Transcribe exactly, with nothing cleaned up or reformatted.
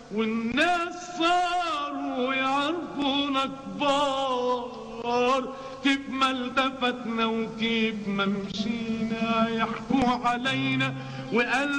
والناس صاروا يعرفونا كبار، كيف ما التفتنا وكيف ما مشينا يحكوا علينا وقال